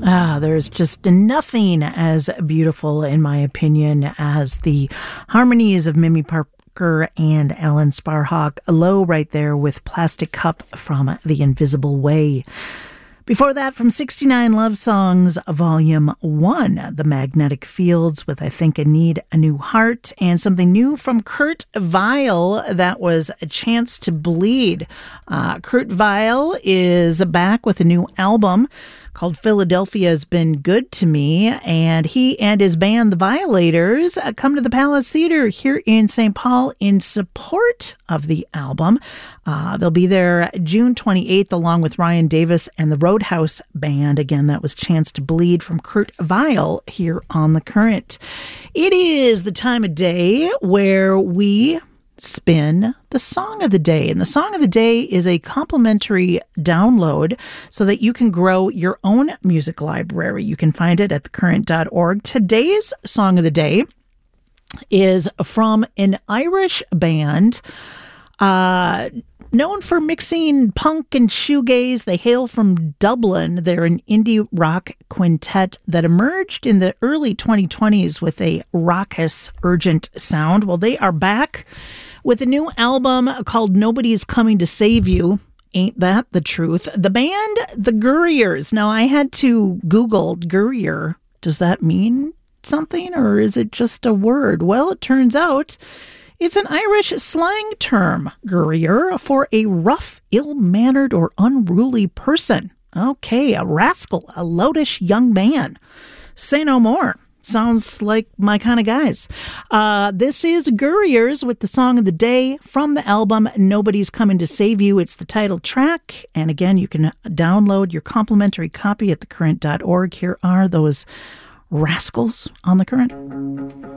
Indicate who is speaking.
Speaker 1: There's just nothing as beautiful, in my opinion, as the harmonies of Mimi Parker and Alan Sparhawk. Low right there with Plastic Cup from The Invisible Way. Before that, from 69 Love Songs, Volume 1, The Magnetic Fields with I Think I Need a New Heart, and something new from Kurt Vile, that was A Chance to Bleed. Kurt Vile is back with a new album called Philadelphia Has Been Good to Me, and he and his band, The Violators, come to the Palace Theater here in St. Paul in support of the album. They'll be there June 28th along with Ryan Davis and the Roadhouse Band. Again, that was Chance to Bleed from Kurt Vile here on The Current. It is the time of day where we spin the Song of the Day. And the Song of the Day is a complimentary download so that you can grow your own music library. You can find it at thecurrent.org. Today's Song of the Day is from an Irish band known for mixing punk and shoegaze. They hail from Dublin. They're an indie rock quintet that emerged in the early 2020s with a raucous, urgent sound. Well, they are back with a new album called Nobody's Coming to Save You. Ain't that the truth? The band, the Gurriers. Now, I had to Google Gurrier. Does that mean something, or is it just a word? Well, it turns out it's an Irish slang term, Gurrier, for a rough, ill-mannered, or unruly person. Okay, a rascal, a loutish young man. Say no more. Sounds like my kind of guys. This is Gurriers with the Song of the Day from the album Nobody's Coming to Save You. It's the title track. And again, you can download your complimentary copy at thecurrent.org. Here are those rascals on The Current.